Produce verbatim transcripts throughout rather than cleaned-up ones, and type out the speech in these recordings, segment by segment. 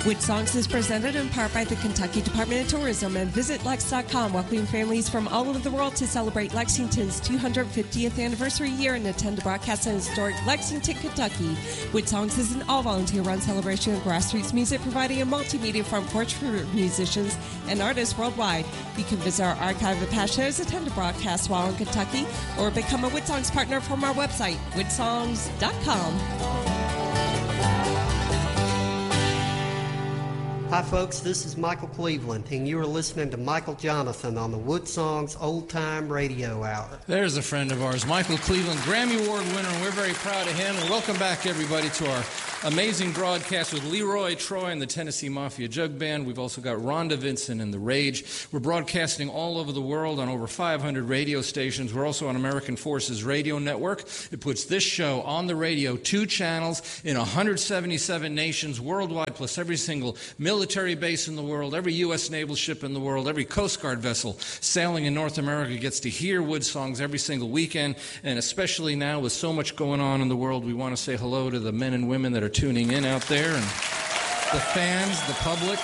Wood Songs is presented in part by the Kentucky Department of Tourism and Visit Lex dot com, welcoming families from all over the world to celebrate Lexington's two hundred fiftieth anniversary year and attend to broadcast in historic Lexington, Kentucky. Wood Songs is an all-volunteer-run celebration of grassroots music, providing a multimedia front porch for musicians and artists worldwide. You can visit our archive of past shows, attend a broadcast while in Kentucky, or become a Wood Songs partner from our website, wood songs dot com. Hi folks, this is Michael Cleveland, and you are listening to Michael Jonathan on the Wood Songs Old Time Radio Hour. There's a friend of ours, Michael Cleveland, Grammy Award winner, and we're very proud of him. And welcome back, everybody, to our amazing broadcast with Leroy Troy and the Tennessee Mafia Jug Band. We've also got Rhonda Vincent and The Rage. We're broadcasting all over the world on over five hundred radio stations. We're also on American Forces Radio Network. It puts this show on the radio, two channels in one hundred seventy-seven nations worldwide, plus every single military base in the world, every U S naval ship in the world, every Coast Guard vessel sailing in North America gets to hear Wood Songs every single weekend. And especially now with so much going on in the world, we want to say hello to the men and women that are tuning in out there, and the fans, the public.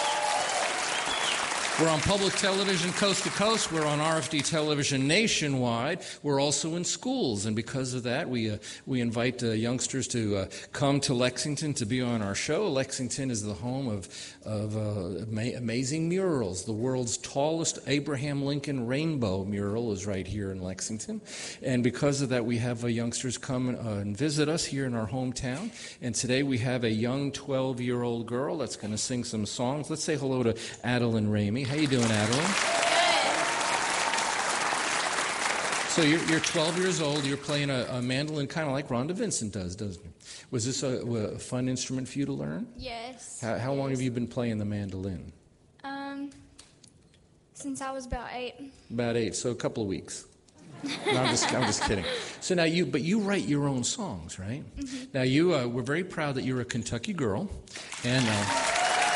We're on public television coast to coast. We're on R F D television nationwide. We're also in schools, and because of that, we uh, we invite uh, youngsters to uh, come to Lexington to be on our show. Lexington is the home of of uh, ama- amazing murals. The world's tallest Abraham Lincoln rainbow mural is right here in Lexington, and because of that, we have uh, youngsters come uh, and visit us here in our hometown. And today we have a young twelve-year-old girl that's going to sing some songs. Let's say hello to Adeline Ramey. How you doing, Adeline? Good. So you're, you're twelve years old. You're playing a, a mandolin kind of like Rhonda Vincent does, doesn't it? Was this a, a fun instrument for you to learn? Yes. How, how yes. long have you been playing the mandolin? Um, since I was about eight. About eight, so a couple of weeks. No, I'm just, I'm just kidding. So now you, but you write your own songs, right? Mm-hmm. Now you, uh, we're very proud that you're a Kentucky girl, and. Uh,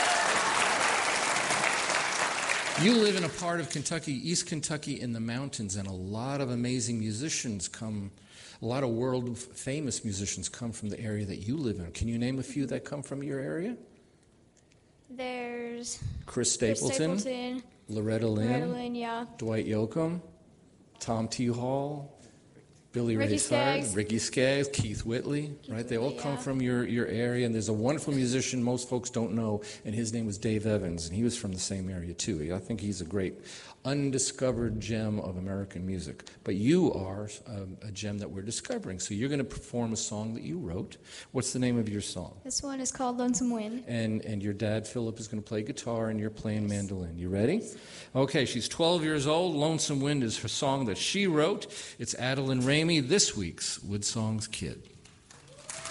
You live in a part of Kentucky, East Kentucky, in the mountains, and a lot of amazing musicians come, a lot of world-famous musicians come from the area that you live in. Can you name a few that come from your area? There's Chris Stapleton, Chris Stapleton Loretta Lynn, Loretta Lynn, yeah. Dwight Yoakam, Tom T. Hall, Billy Ricky Ray Cyrus, Skaggs. Ricky Skaggs, Keith Whitley, Keith right? They all Whitley, come yeah. from your, your area, and there's a wonderful musician most folks don't know, and his name was Dave Evans, and he was from the same area too. I think he's a great undiscovered gem of American music. But you are um, a gem that we're discovering, so you're going to perform a song that you wrote. What's the name of your song? This one is called Lonesome Wind. And and your dad, Philip, is going to play guitar, and you're playing mandolin. You ready? Okay, she's twelve years old. Lonesome Wind is her song that she wrote. It's Adeline Ramey, this week's Wood Songs Kid.